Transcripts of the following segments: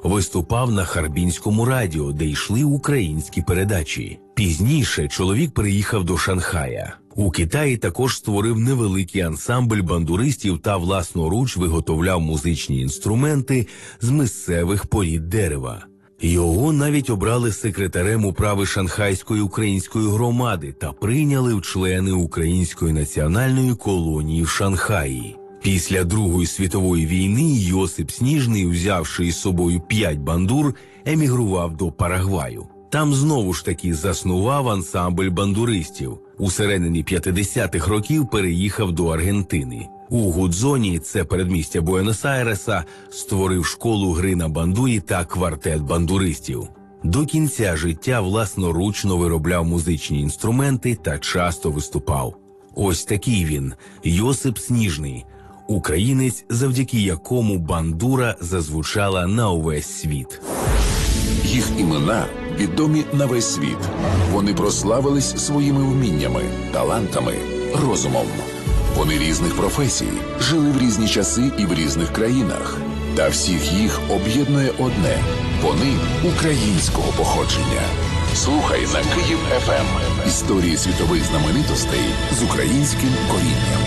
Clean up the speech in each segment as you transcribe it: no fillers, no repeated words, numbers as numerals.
Виступав на Харбінському радіо, де йшли українські передачі. Пізніше чоловік переїхав до Шанхая. У Китаї також створив невеликий ансамбль бандуристів та власноруч виготовляв музичні інструменти з місцевих порід дерева. Його навіть обрали секретарем управи Шанхайської української громади та прийняли в члени Української національної колонії в Шанхаї. Після Другої світової війни Йосип Сніжний, взявши із собою 5 бандур, емігрував до Парагваю. Там знову ж таки заснував ансамбль бандуристів. У середині 50-х років переїхав до Аргентини. У Гудзоні, це передмістя Буенос-Айреса, створив школу гри на бандурі та квартет бандуристів. До кінця життя власноручно виробляв музичні інструменти та часто виступав. Ось такий він, Йосип Сніжний, українець, завдяки якому бандура зазвучала на увесь світ. Їх імена відомі на весь світ. Вони прославились своїми вміннями, талантами, розумом. Вони різних професій, жили в різні часи і в різних країнах. Та всіх їх об'єднує одне – вони українського походження. Слухай на Київ ФМ. Історії світових знаменитостей з українським корінням.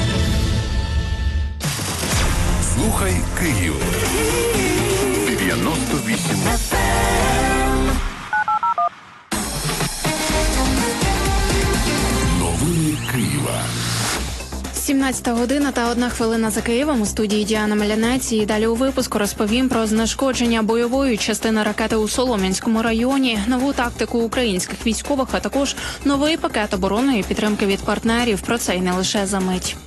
Слухай Київ. 98 Новини Києва. 17 година та 1 хвилина за Києвом. У студії Діана Мелянець. І далі у випуску розповім про знешкодження бойової частини ракети у Солом'янському районі, нову тактику українських військових, а також новий пакет оборонної підтримки від партнерів. Про це й не лише за мить.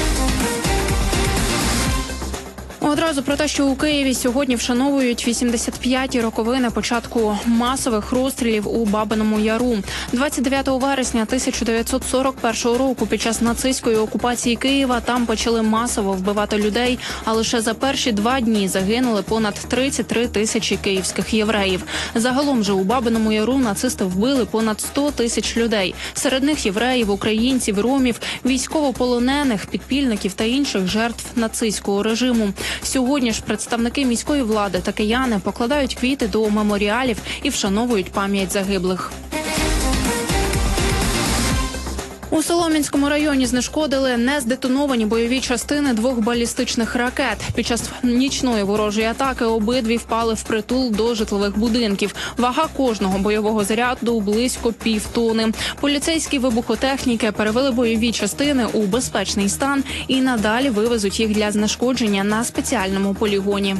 Одразу про те, що у Києві сьогодні вшановують 85-ті роковини початку масових розстрілів у Бабиному Яру. 29 вересня 1941 року під час нацистської окупації Києва там почали масово вбивати людей, а лише за перші 2 дні загинули понад 33 тисячі київських євреїв. Загалом же у Бабиному Яру нацисти вбили понад 100 тисяч людей. Серед них євреїв, українців, ромів, військовополонених, підпільників та інших жертв нацистського режиму. Сьогодні ж представники міської влади та кияни покладають квіти до меморіалів і вшановують пам'ять загиблих. У Солом'янському районі знешкодили нездетоновані бойові частини 2 балістичних ракет. Під час нічної ворожої атаки обидві впали впритул до житлових будинків. Вага кожного бойового заряду близько півтони. Поліцейські вибухотехніки перевели бойові частини у безпечний стан і надалі вивезуть їх для знешкодження на спеціальному полігоні.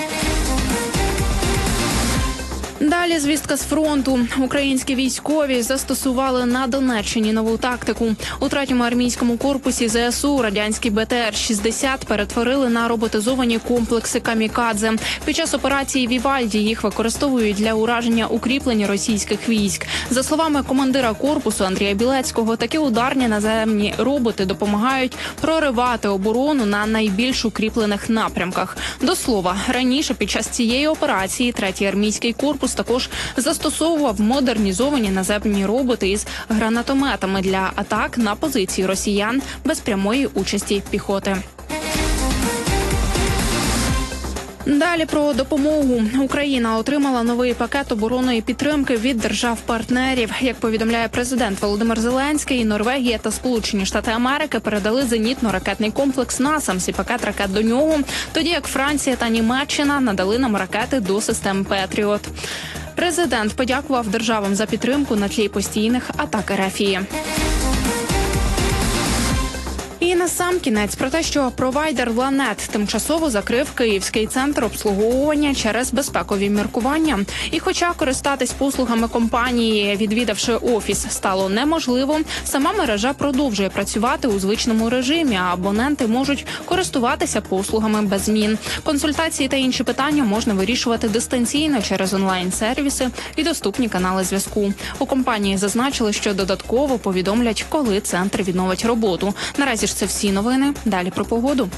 Далі звістка з фронту. Українські військові застосували на Донеччині нову тактику. У 3-му армійському корпусі ЗСУ радянські БТР-60 перетворили на роботизовані комплекси «Камікадзе». Під час операції «Вівальді» їх використовують для ураження укріплень російських військ. За словами командира корпусу Андрія Білецького, такі ударні наземні роботи допомагають проривати оборону на найбільш укріплених напрямках. До слова, раніше під час цієї операції 3-й армійський корпус також застосовував модернізовані наземні роботи із гранатометами для атак на позиції росіян без прямої участі піхоти. Далі про допомогу. Україна отримала новий пакет оборонної підтримки від держав-партнерів. Як повідомляє президент Володимир Зеленський, Норвегія та Сполучені Штати Америки передали зенітно-ракетний комплекс «Насамс» і пакет ракет до нього, тоді як Франція та Німеччина надали нам ракети до систем «Петріот». Президент подякував державам за підтримку на тлі постійних атак РФ. І насамкінець про те, що провайдер Ланет тимчасово закрив Київський центр обслуговування через безпекові міркування. І хоча користатись послугами компанії, відвідавши офіс, стало неможливо, сама мережа продовжує працювати у звичному режимі, а абоненти можуть користуватися послугами без змін. Консультації та інші питання можна вирішувати дистанційно через онлайн-сервіси і доступні канали зв'язку. У компанії зазначили, що додатково повідомлять, коли центр відновить роботу. Наразі ж це всі новини. Далі про погоду.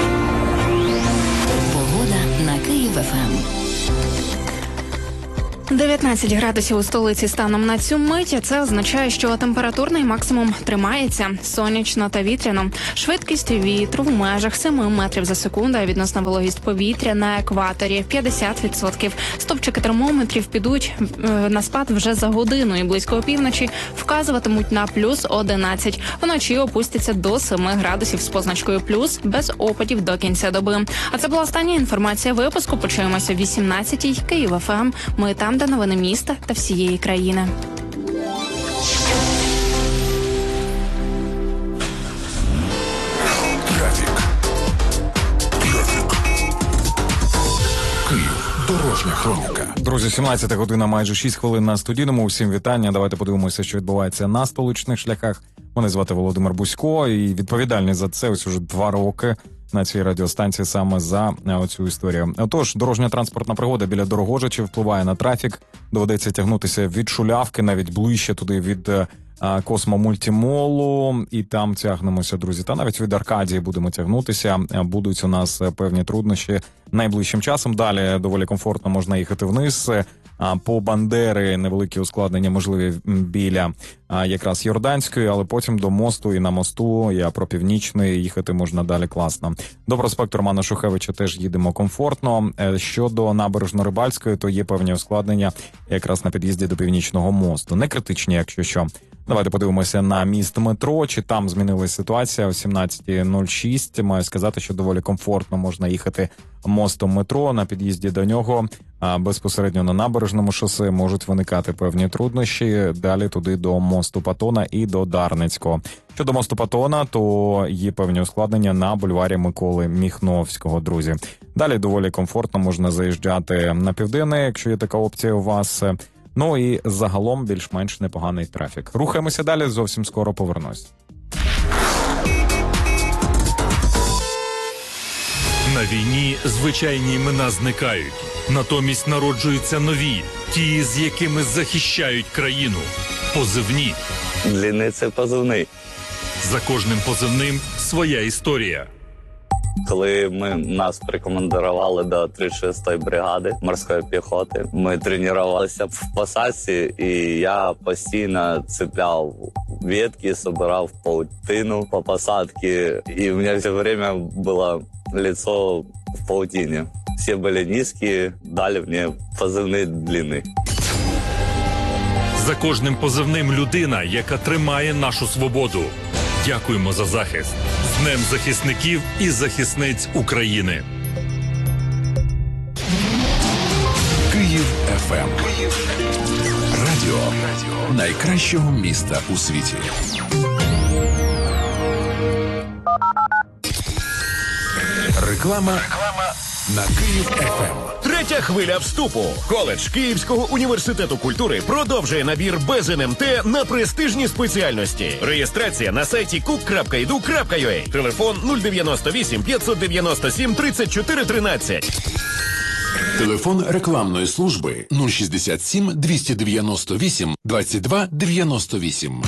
Погода на Київ ФМ. 19 градусів у столиці станом на цю мить. Це означає, що температурний максимум тримається. Сонячно та вітряно. Швидкість вітру в межах 7 метрів за секунду, а відносна вологість повітря на екваторі 50%. Стопчики термометрів підуть на спад вже за годину і близько опівночі вказуватимуть на плюс 11. Вночі опустяться до 7 градусів з позначкою плюс, без опадів до кінця доби. А це була остання інформація випуску. Почуємося в 18-й. Київ ФМ. Ми там, де новини міста та всієї країни. Київ. Дорожня хроніка. Друзі, 17 година, майже 6 хвилин на студійному. Усім вітання. Давайте подивимося, що відбувається на столичних шляхах. Мене звати Володимир Бусько, і відповідальний за це ось уже 2 роки на цій радіостанції саме за оцю історію. Отож, дорожньо-транспортна пригода біля Дорогожичів впливає на трафік. Доведеться тягнутися від Шулявки, навіть ближче туди від Космо-мультимолу, і там тягнемося, друзі. Та навіть від Аркадії будемо тягнутися. Будуть у нас певні труднощі найближчим часом. Далі доволі комфортно можна їхати вниз. По Бандери невеликі ускладнення можливі біля якраз Йорданської, але потім до мосту і на мосту, я про Північний, їхати можна далі класно. До проспекту Романа Шухевича теж їдемо комфортно. Щодо Набережно-Рибальської, то є певні ускладнення якраз на під'їзді до Північного мосту. Не критичні, якщо що. Давайте подивимося на міст метро, чи там змінилася ситуація о 17:06. Маю сказати, що доволі комфортно можна їхати мостом метро, на під'їзді до нього. Безпосередньо на Набережному шосе можуть виникати певні труднощі. Далі туди до мосту Патона і до Дарницького. Щодо мосту Патона, то є певні ускладнення на бульварі Миколи Міхновського, друзі. Далі доволі комфортно можна заїжджати на Південне, якщо є така опція у вас. Ну і загалом більш-менш непоганий трафік. Рухаємося далі, зовсім скоро повернусь. На війні звичайні імена зникають. Натомість народжуються нові, ті, з якими захищають країну. Позивні. Длинний – це позивний. За кожним позивним своя історія. Коли нас прикомандирували до 36-ї бригади морської піхоти, ми тренувалися в посадці, і я постійно цепляв ветки, збирав паутину по посадці, і у мене все время було лицо в паутині. Всі були низькі, дали мені позивний длинний. За кожним позивним людина, яка тримає нашу свободу. Дякуємо за захист. З Днем захисників і захисниць України. Київ ФМ. Радіо найкращого міста у світі. Реклама на Київ ФМ. Третя хвиля вступу. Коледж Київського університету культури продовжує набір без НМТ на престижні спеціальності. Реєстрація на сайті cook.edu.ua. Телефон 098 597 34 13. Телефон рекламної служби 067 298 22 98.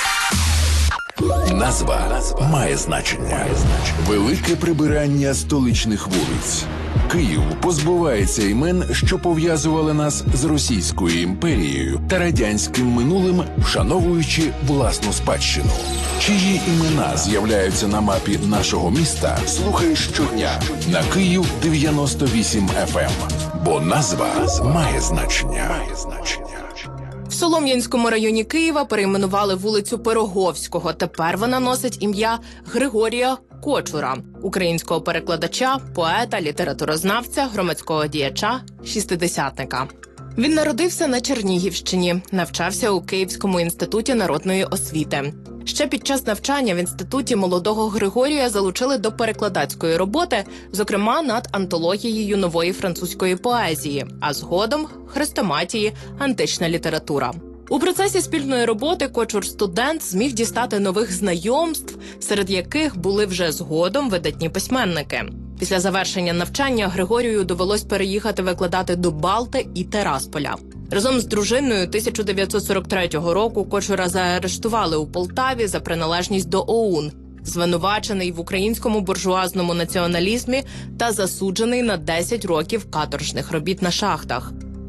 Назва має значення. Велике прибирання столичних вулиць. Київ позбувається імен, що пов'язували нас з Російською імперією та радянським минулим, вшановуючи власну спадщину. Чиї імена з'являються на мапі нашого міста, слухай щодня на Київ 98 FM. Бо назва має значення. В Солом'янському районі Києва перейменували вулицю Пироговського. Тепер вона носить ім'я Григорія Кочура, українського перекладача, поета, літературознавця, громадського діяча, шістидесятника. Він народився на Чернігівщині, навчався у Київському інституті народної освіти. Ще під час навчання в інституті молодого Григорія залучили до перекладацької роботи, зокрема над антологією нової французької поезії, а згодом – хрестоматії «Антична література». У процесі спільної роботи Кочур-студент зміг дістати нових знайомств, серед яких були вже згодом видатні письменники. Після завершення навчання Григорію довелось переїхати викладати до Балти і Терасполя. Разом з дружиною 1943 року Кочура заарештували у Полтаві за приналежність до ОУН, звинувачений в українському буржуазному націоналізмі та засуджений на 10 років каторжних робіт на шахтах.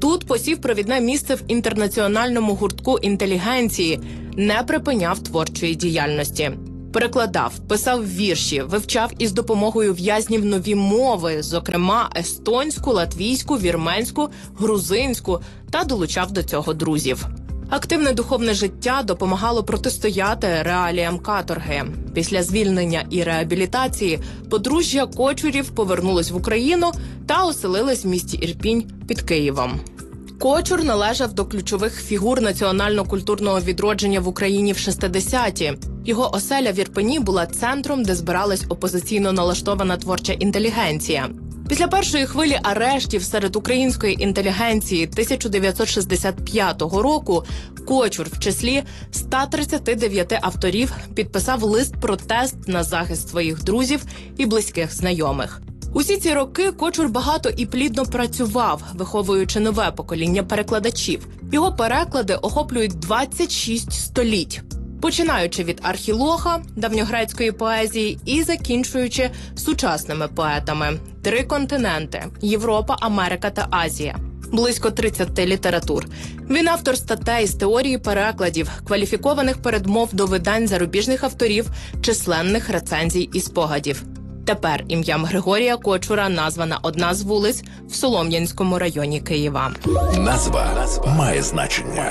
Тут посів провідне місце в інтернаціональному гуртку інтелігенції, не припиняв творчої діяльності. Перекладав, писав вірші, вивчав із допомогою в'язнів нові мови, зокрема естонську, латвійську, вірменську, грузинську, та долучав до цього друзів. Активне духовне життя допомагало протистояти реаліям каторги. Після звільнення і реабілітації подружжя Кочурів повернулось в Україну та оселилось в місті Ірпінь під Києвом. Кочур належав до ключових фігур національно-культурного відродження в Україні в 60-ті. Його оселя в Ірпені була центром, де збиралась опозиційно налаштована творча інтелігенція. Після першої хвилі арештів серед української інтелігенції 1965 року Кочур в числі 139 авторів підписав лист-протест на захист своїх друзів і близьких знайомих. Усі ці роки Кочур багато і плідно працював, виховуючи нове покоління перекладачів. Його переклади охоплюють 26 століть. Починаючи від Архілоха, давньогрецької поезії, і закінчуючи сучасними поетами. 3 континенти – Європа, Америка та Азія. Близько 30 літератур. Він автор статей з теорії перекладів, кваліфікованих передмов до видань зарубіжних авторів, численних рецензій і спогадів. Тепер ім'ям Григорія Кочура названа одна з вулиць в Солом'янському районі Києва. Назва має значення.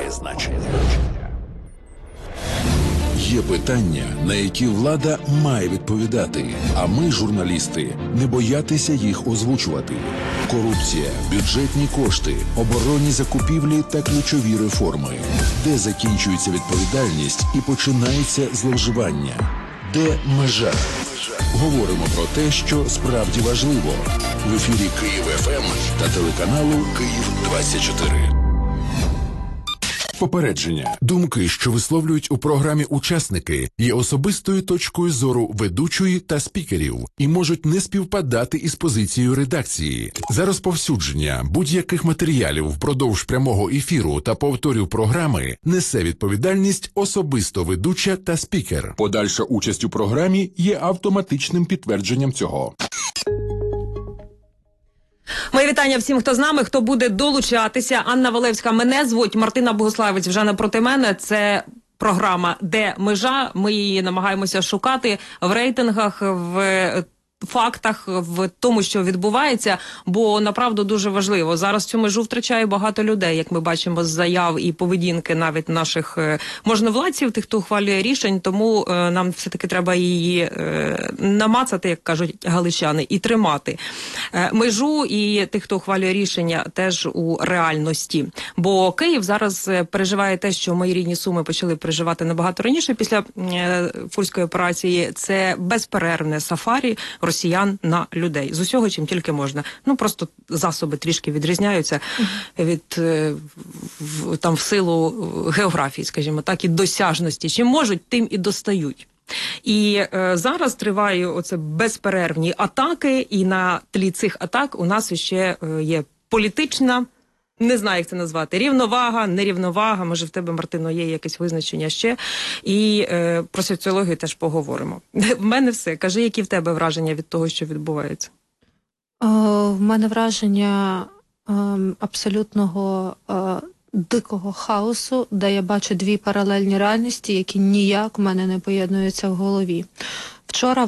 Є питання, на які влада має відповідати, а ми, журналісти, не боятися їх озвучувати. Корупція, бюджетні кошти, оборонні закупівлі та ключові реформи. Де закінчується відповідальність і починається зловживання? Де межа? Говоримо про те, що справді важливо. В ефірі Київ ФМ та телеканалу Київ-24. Попередження. Думки, що висловлюють у програмі учасники, є особистою точкою зору ведучої та спікерів і можуть не співпадати із позицією редакції. За розповсюдження будь-яких матеріалів впродовж прямого ефіру та повторів програми несе відповідальність особисто ведуча та спікер. Подальша участь у програмі є автоматичним підтвердженням цього. Мої вітання всім, хто з нами, хто буде долучатися. Анна Валевська мене звуть, Мартина Богуславець вже напроти мене. Це програма «Де межа?». Ми її намагаємося шукати в рейтингах, в фактах, в тому, що відбувається, бо направду дуже важливо. Зараз цю межу втрачає багато людей, як ми бачимо з заяв і поведінки навіть наших можновладців, тих, хто ухвалює рішень, тому нам все-таки треба її намацати, як кажуть галичани, і тримати. Межу і тих, хто ухвалює рішення, теж у реальності. Бо Київ зараз переживає те, що мої рідні Суми почали переживати набагато раніше після Фурської операції. Це безперервне сафарі росіян на людей. З усього, чим тільки можна. Ну, просто засоби трішки відрізняються від, там, в силу географії, скажімо так, і досяжності. Чим можуть, тим і достають. І зараз тривають оце безперервні атаки, і на тлі цих атак у нас ще є політична, не знаю, як це назвати, рівновага, нерівновага, може в тебе, Мартино, є якесь визначення ще, і про соціологію теж поговоримо. В мене все. Кажи, які в тебе враження від того, що відбувається? В мене враження абсолютного дикого хаосу, де я бачу 2 паралельні реальності, які ніяк в мене не поєднуються в голові. Вчора в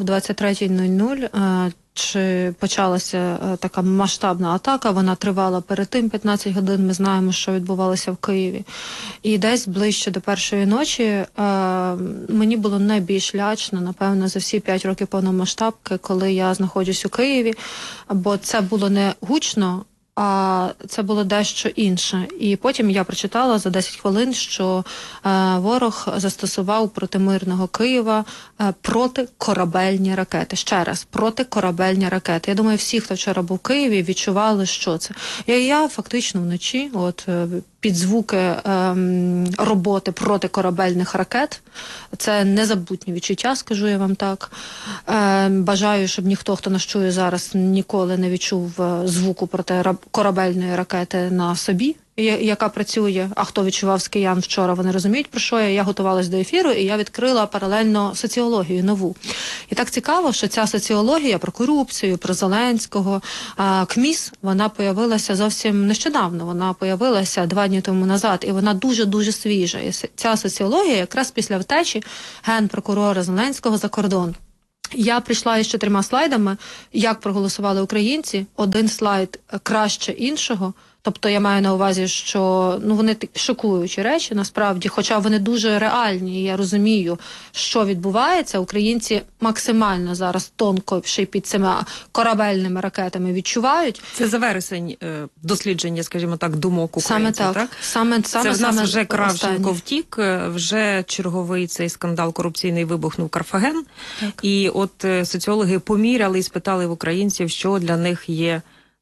23:00 почалася така масштабна атака, вона тривала перед тим 15 годин, ми знаємо, що відбувалося в Києві. І десь ближче до першої ночі мені було найбільш лячно, напевно, за всі 5 років повномасштабки, коли я знаходжусь у Києві, бо це було не гучно, а це було дещо інше. І потім я прочитала за 10 хвилин, що ворог застосував проти мирного Києва протикорабельні ракети. Ще раз, протикорабельні ракети. Я думаю, всі, хто вчора був в Києві, відчували, що це. Я фактично вночі, під звуки роботи протикорабельних ракет, це незабутні відчуття, скажу я вам так. Бажаю, щоб ніхто, хто нас чує зараз, ніколи не відчув звуку протикорабельної ракети на собі яка працює, а хто відчував з киян вчора, вони розуміють, про що я готувалась до ефіру, і я відкрила паралельно соціологію нову. І так цікаво, що ця соціологія про корупцію, про Зеленського, КМІС, вона появилася зовсім нещодавно, вона появилася 2 дні тому назад, і вона дуже-дуже свіжа. І ця соціологія якраз після втечі генпрокурора Зеленського за кордон. Я прийшла із 4 слайдами, як проголосували українці, один слайд краще іншого. Тобто я маю на увазі, що вони шокуючі речі, насправді, хоча вони дуже реальні, і я розумію, що відбувається. Українці максимально зараз тонко ще й під цими корабельними ракетами відчувають. Це за вересень дослідження, скажімо так, думок українців, так? Саме це в нас вже Кравченко останнє. втік, вже черговий цей скандал корупційний вибухнув Карфаген. Так. І от соціологи поміряли і спитали в українців, що для них є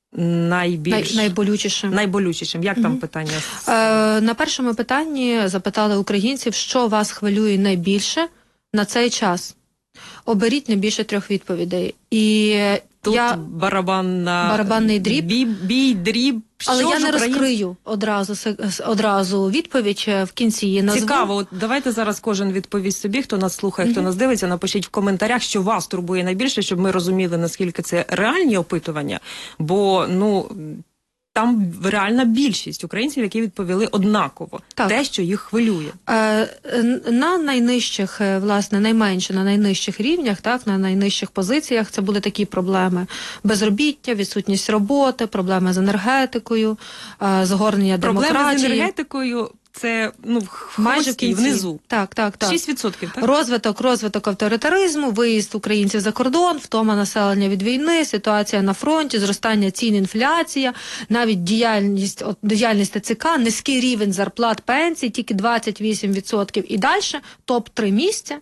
найболючішим. Як там питання? На першому питанні запитали українців, що вас хвилює найбільше на цей час. Оберіть не більше 3 відповідей. І тут барабанний дріб. Бій, дріб. Але я не розкрию одразу відповідь, в кінці її назву. Цікаво, от давайте зараз кожен відповість собі, хто нас слухає, хто нас дивиться, напишіть в коментарях, що вас турбує найбільше, щоб ми розуміли, наскільки це реальні опитування, бо, там реальна більшість українців, які відповіли однаково. Так. Те, що їх хвилює. На найнижчих, власне, найменше на найнижчих рівнях, так, на найнижчих позиціях це були такі проблеми: безробіття, відсутність роботи, проблеми з енергетикою, згорнення демократії. Проблеми з енергетикою – це майже в кінці. Внизу. Так. 6%, так? Розвиток авторитаризму, виїзд українців за кордон, втома населення від війни, ситуація на фронті, зростання цін, інфляція, навіть діяльність ТЦК, низький рівень зарплат, пенсій, тільки 28%. І далі топ-3 місця.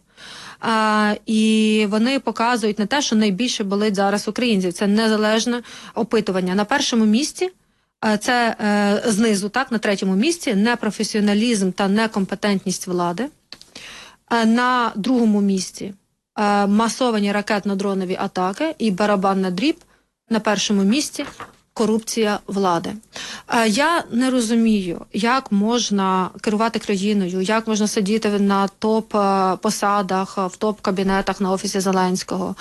І вони показують на те, що найбільше болить зараз українців. Це незалежне опитування. На першому місці це знизу, так, на 3-му місці непрофесіоналізм та некомпетентність влади. На 2-му місці масовані ракетно-дронові атаки і барабан на дріб. На 1-му місці корупція влади. Я не розумію, як можна керувати країною, як можна сидіти на топ-посадах, в топ-кабінетах на Офісі Зеленського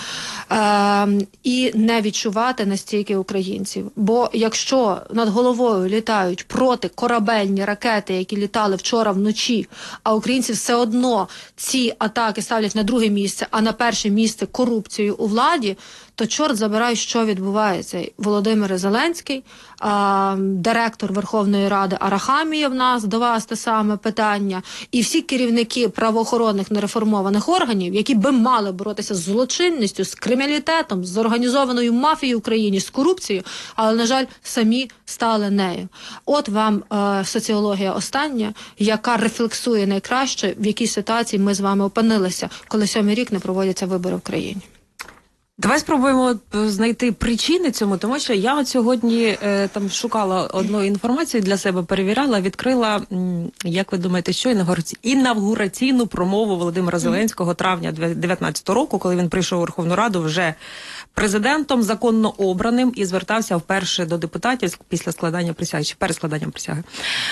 і не відчувати настільки українців. Бо якщо над головою літають протикорабельні ракети, які літали вчора вночі, а українці все одно ці атаки ставлять на 2-е місце, а на 1-е місце корупцію у владі, то чорт забирай, що відбувається. Володимир Зеленський, директор Верховної Ради Арахамія в нас, до вас те саме питання, і всі керівники правоохоронних нереформованих органів, які би мали боротися з злочинністю, з криміналітетом, з організованою мафією в Україні, з корупцією, але, на жаль, самі стали нею. От вам соціологія остання, яка рефлексує найкраще, в якій ситуації ми з вами опинилися, коли 7-й рік не проводяться вибори в країні. Давай спробуємо знайти причини цьому, тому що я от сьогодні там шукала одну інформацію для себе, перевіряла, відкрила, як ви думаєте, що інавгураційну промову Володимира Зеленського травня 2019 року, коли він прийшов у Верховну Раду вже президентом, законно обраним, і звертався вперше до депутатів після складання присяги, чи перед складанням присяги.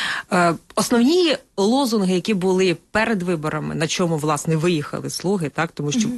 Основні лозунги, які були перед виборами, на чому, власне, виїхали слуги, так, тому що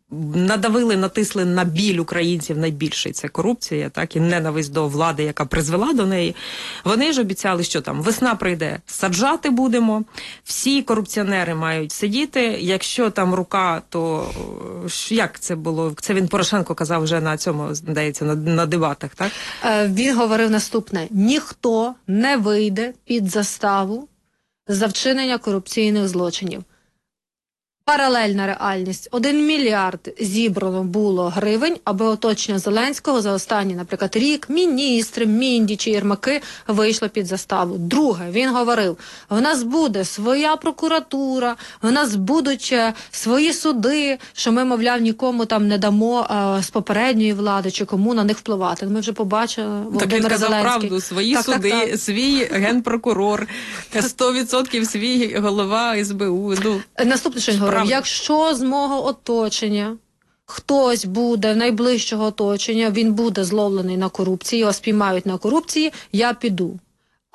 натисли на біль українців найбільший – це корупція, так, і ненависть до влади, яка призвела до неї. Вони ж обіцяли, що там весна прийде, саджати будемо, всі корупціонери мають сидіти, якщо там рука, то як це було? Це він Порошенко казав вже на цьому, здається, на дебатах, так? Він говорив наступне: ніхто не вийде під заставу за вчинення корупційних злочинів. Паралельна реальність. 1 мільярд зібрано було гривень, аби оточення Зеленського за останній, наприклад, рік міністри, Мінді чи Єрмаки вийшли під заставу. Друге, він говорив, в нас буде своя прокуратура, в нас будуть свої суди, що ми, мовляв, нікому там не дамо з попередньої влади чи кому на них впливати. Ми вже побачили Володимир Зеленський. Так він казав правду, свої суди, свій генпрокурор, 100% свій голова СБУ. Наступне, що він говорив, якщо з мого оточення хтось буде, найближчого оточення, він буде зловлений на корупції, його спіймають на корупції, я піду.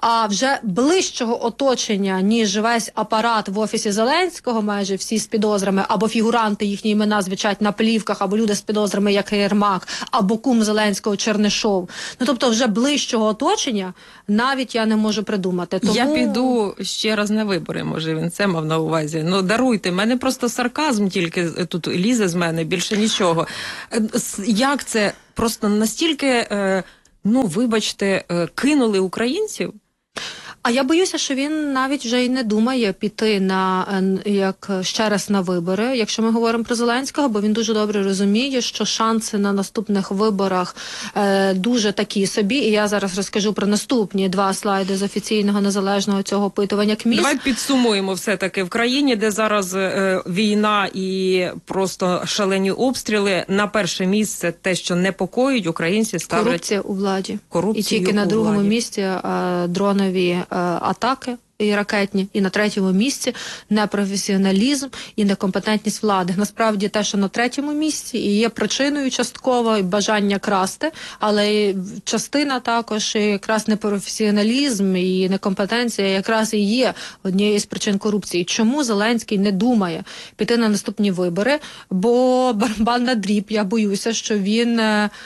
а вже ближчого оточення, ніж весь апарат в офісі Зеленського, майже всі з підозрами, або фігуранти, їхні імена звучать на плівках, або люди з підозрами, як Єрмак, або кум Зеленського Чернишов. Ну, тобто вже ближчого оточення навіть я не можу придумати. Тому... Я піду ще раз на вибори, може він це мав на увазі. Ну, даруйте, в мене просто сарказм тільки тут лізе з мене, більше нічого. Як це просто настільки, ну, вибачте, кинули українців? А я боюся, що він навіть вже й не думає піти на ще раз на вибори, якщо ми говоримо про Зеленського, бо він дуже добре розуміє, що шанси на наступних виборах дуже такі собі. І я зараз розкажу про наступні 2 слайди з офіційного незалежного цього опитування КМІС. Давай підсумуємо все-таки. В країні, де зараз війна і просто шалені обстріли, на перше місце те, що непокоїть, українці ставлять... Корупція у владі. Корупцію і тільки на другому владі. місці дронові атаки і ракетні, і на 3-му місці непрофесіоналізм і некомпетентність влади. Насправді те, що на 3-му місці і є причиною частково бажання красти, але частина також якраз непрофесіоналізм і некомпетенція якраз і є однією з причин корупції. Чому Зеленський не думає піти на наступні вибори? Бо барабан на дріб, я боюся, що він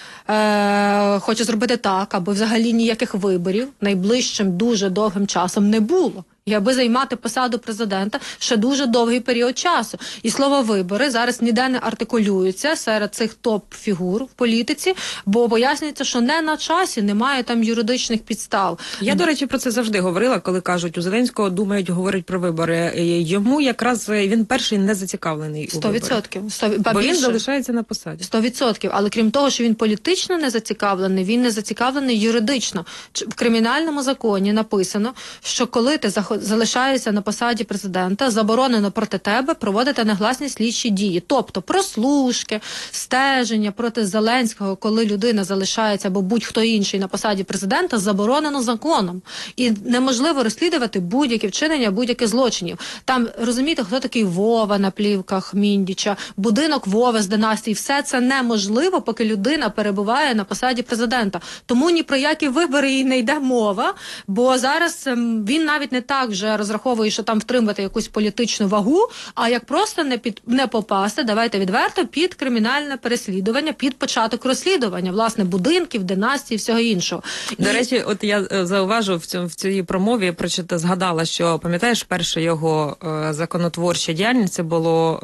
хоче зробити так, аби взагалі ніяких виборів найближчим дуже довгим часом не було. І аби займати посаду президента ще дуже довгий період часу. І слово «вибори» зараз ніде не артикулюється серед цих топ-фігур в політиці, бо пояснюється, що не на часі, немає там юридичних підстав. Я, до речі, про це завжди говорила, коли кажуть, у Зеленського думають, говорять про вибори. Йому якраз він перший не зацікавлений у виборах. 100%. Бо він залишається на посаді. 100%. Але крім того, що він політично не зацікавлений, він не зацікавлений юридично. В кримінальному законі написано, що коли ти залишаєшся на посаді президента, заборонено проти тебе проводити негласні слідчі дії. Тобто прослушки, стеження проти Зеленського, коли людина залишається або будь-хто інший на посаді президента, заборонено законом. І неможливо розслідувати будь-які вчинення, будь-які злочинів. Там, розумієте, хто такий Вова на плівках Міндіча, будинок Вови з династії, все це неможливо, поки людина перебуває на посаді президента. Тому ні про які вибори і не йде мова, бо зараз він навіть не так вже розраховує, що там втримати якусь політичну вагу, а як просто не попасти, давайте відверто, під кримінальне переслідування, під початок розслідування, власне, будинків, династії, всього іншого. До речі, от я зауважу в цій промові, згадала, що, пам'ятаєш, перша його законотворча діяльність це було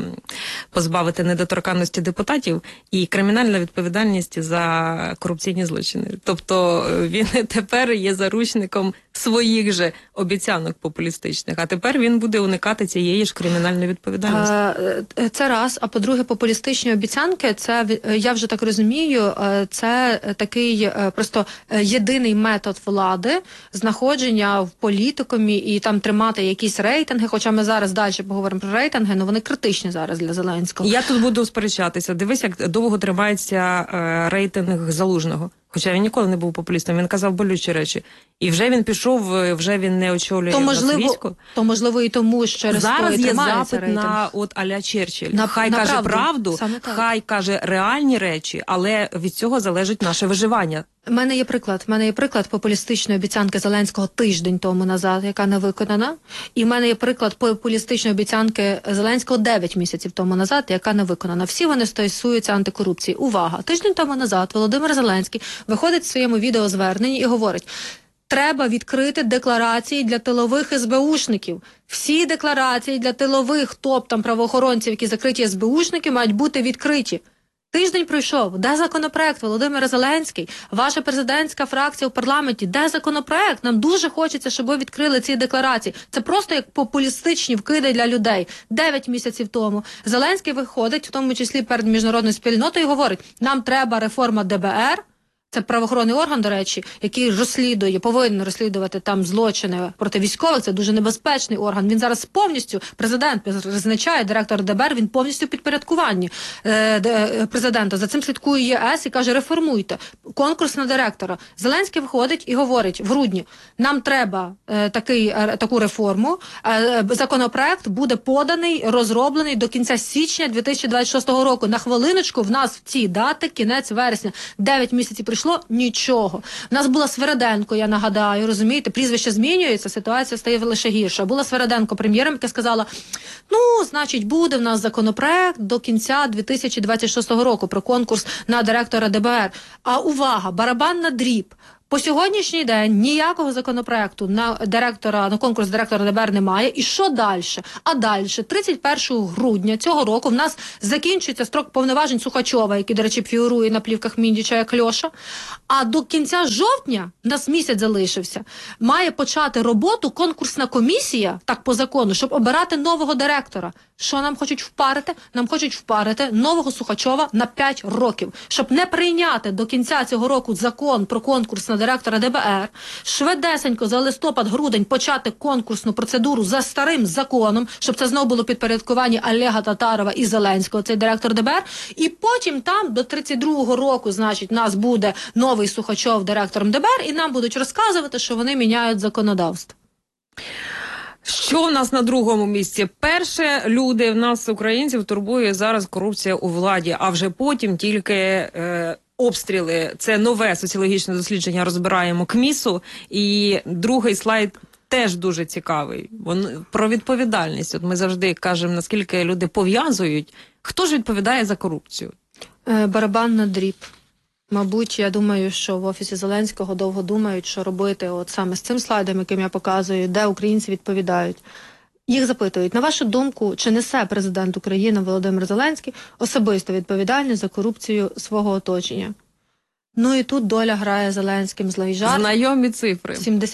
позбавити недоторканності депутатів і кримінальна відповідальність за корупційні злочини. Тобто він тепер є заручником своїх же обіцянок популістичних, а тепер він буде уникати цієї ж кримінальної відповідальності. Це раз, а по-друге, популістичні обіцянки, це, я вже так розумію, це такий просто єдиний метод влади, знаходження в політикумі і там тримати якісь рейтинги, хоча ми зараз далі поговоримо про рейтинги, але вони критичні зараз для Зеленського. Я тут буду сперечатися. Дивись, як довго тримається рейтинг Залужного. Хоча він ніколи не був популістом, він казав болючі речі. І вже він пішов, вже він не очолює військо. То можливо і тому, що через зараз є запит рейтинг. на от а-ля Черчилль. Хай каже правду, хай каже реальні речі, але від цього залежить наше виживання. У мене є приклад популістичної обіцянки Зеленського тиждень тому назад, яка не виконана. І в мене є приклад популістичної обіцянки Зеленського 9 місяців тому назад, яка не виконана. Всі вони стосуються антикорупції. Увага! Тиждень тому назад Володимир Зеленський виходить в своєму відеозверненні і говорить: треба відкрити декларації для тилових СБУшників. Всі декларації для тилових правоохоронців, які закриті СБУшники, мають бути відкриті. Тиждень пройшов. Де законопроект, Володимир Зеленський? Ваша президентська фракція в парламенті. Де законопроект? Нам дуже хочеться, щоб ви відкрили ці декларації. Це просто як популістичні вкиди для людей. 9 місяців тому Зеленський виходить, в тому числі перед міжнародною спільнотою, і говорить: нам треба реформа ДБР. Це правоохоронний орган, до речі, який повинен розслідувати там злочини проти військових. Це дуже небезпечний орган. Він зараз повністю, президент призначає, директор ДБР, він повністю підпорядкуванні президента. За цим слідкує ЄС і каже: реформуйте. Конкурс на директора. Зеленський виходить і говорить в грудні: нам треба таку реформу. Законопроект буде поданий, розроблений до кінця січня 2026 року. На хвилиночку, в нас в ці дати кінець вересня. 9 місяців прийшло. пройшло нічого. У нас була Свериденко, я нагадаю, розумієте, прізвище змінюється, ситуація стає лише гірша. Була Свериденко прем'єром, яка сказала, значить, буде в нас законопроект до кінця 2026 року про конкурс на директора ДБР. А увага, барабан на дріб. По сьогоднішній день ніякого законопроекту на конкурс директора ДБР немає. І що далі? А далі, 31 грудня цього року в нас закінчується строк повноважень Сухачова, який, до речі, фігурує на плівках Міндіча як Льоша. А до кінця жовтня, в нас місяць залишився, має почати роботу конкурсна комісія, так по закону, щоб обирати нового директора. Що нам хочуть впарити? Нам хочуть впарити нового Сухачова на 5 років. Щоб не прийняти до кінця цього року закон про конкурс на директора ДБР, швидесенько за листопад-грудень почати конкурсну процедуру за старим законом, щоб це знову було підпорядкування Олега Татарова і Зеленського, цей директор ДБР, і потім там до 32-го року, значить, нас буде новий Сухачов директором ДБР, і нам будуть розказувати, що вони міняють законодавство. Що в нас на другому місці? Перше, люди, в нас, українців, турбує зараз корупція у владі, а вже потім тільки обстріли. Це нове соціологічне дослідження розбираємо КМІСу. І другий слайд теж дуже цікавий. Про відповідальність. От ми завжди кажемо, наскільки люди пов'язують. Хто ж відповідає за корупцію? Барабан на дріб. Мабуть, я думаю, що в Офісі Зеленського довго думають, що робити от саме з цим слайдом, яким я показую, де українці відповідають. Їх запитують, на вашу думку, чи несе президент України Володимир Зеленський особисто відповідальність за корупцію свого оточення? І тут доля грає Зеленським злий жарт. Знайомі цифри.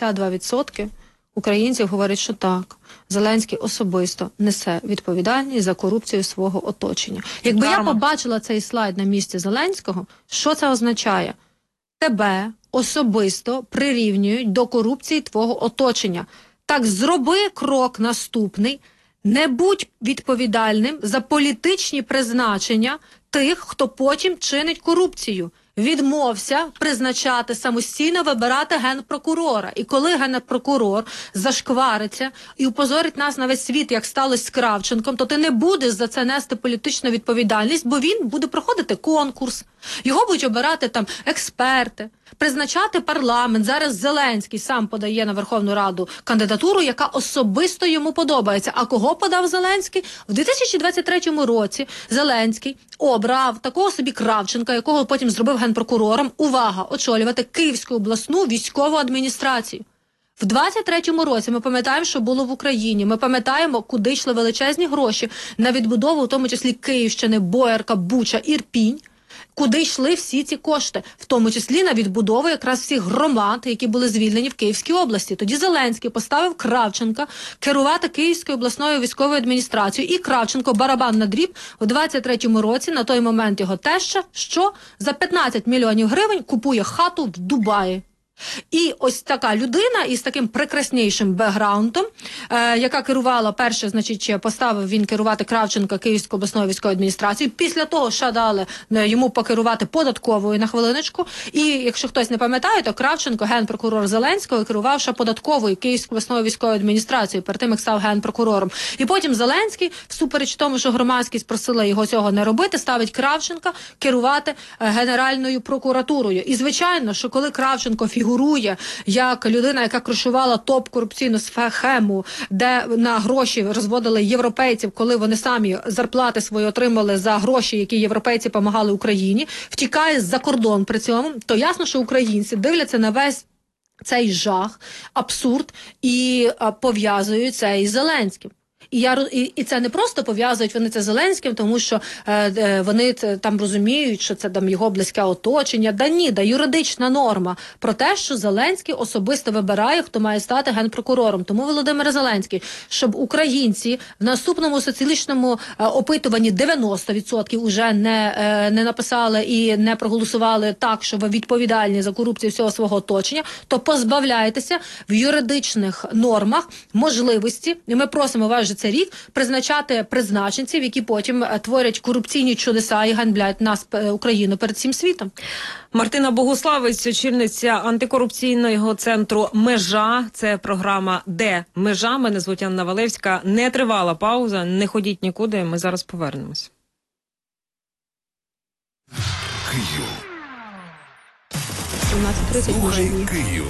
72% українців говорять, що так. Зеленський особисто несе відповідальність за корупцію свого оточення. Якби я побачила цей слайд на місці Зеленського, що це означає? Тебе особисто прирівнюють до корупції твого оточення. Так зроби крок наступний, не будь відповідальним за політичні призначення тих, хто потім чинить корупцію. Відмовся призначати самостійно, вибирати генпрокурора. І коли генпрокурор зашквариться і упозорить нас на весь світ, як сталося з Кравченком, то ти не будеш за це нести політичну відповідальність, бо він буде проходити конкурс. Його будуть обирати там експерти, призначати парламент. Зараз Зеленський сам подає на Верховну Раду кандидатуру, яка особисто йому подобається. А кого подав Зеленський? В 2023 році Зеленський обрав такого собі Кравченка, якого потім зробив генпрокурором, увага, очолювати Київську обласну військову адміністрацію. В 23-му році ми пам'ятаємо, що було в Україні. Ми пам'ятаємо, куди йшли величезні гроші на відбудову, в тому числі Київщини, Боярка, Буча, Ірпінь. Куди йшли всі ці кошти, в тому числі на відбудову якраз всіх громад, які були звільнені в Київській області. Тоді Зеленський поставив Кравченка керувати Київською обласною військовою адміністрацією. І Кравченко, барабан на дріб, у 23-му році, на той момент його теща, що за 15 мільйонів гривень купує хату в Дубаї. І ось така людина із таким прекраснішим бекграундом, яка керувала перше, значить, поставив він керувати Кравченка Київською обласною військовою адміністрацією. Після того ще дали йому покерувати податковою на хвилиночку. І якщо хтось не пам'ятає, то Кравченко, генпрокурор Зеленського, керував ще податковою Київською обласною військовою адміністрацією, перед тим, як став генпрокурором. І потім Зеленський, всупереч тому, що громадськість просила його цього не робити, ставить Кравченка керувати Генеральною прокуратурою. І звичайно, що коли Кравченко фігурує як людина, яка кришувала топ-корупційну схему, де на гроші розводили європейців, коли вони самі зарплати свої отримали за гроші, які європейці допомагали Україні, втікає за кордон при цьому, то ясно, що українці дивляться на весь цей жах, абсурд і пов'язують це із Зеленським. І це не просто пов'язують вони це з Зеленським, тому що вони там розуміють, що це там його близьке оточення. Да юридична норма про те, що Зеленський особисто вибирає, хто має стати генпрокурором. Тому Володимир Зеленський, щоб українці в наступному соціологічному опитуванні 90% уже не написали і не проголосували так, що ви відповідальні за корупцію всього свого оточення, то позбавляйтеся в юридичних нормах можливості, і ми просимо вас це рік, призначати призначенців, які потім творять корупційні чудеса і ганьблять нас, Україну, перед всім світом. Мартина Богуславець, очільниця антикорупційного центру «Межа». Це програма «Де межа?». Мене звуть Анна Валевська. Не тривала пауза, не ходіть нікуди, ми зараз повернемось. Київ. 18:30 Слухай дуже. Київ.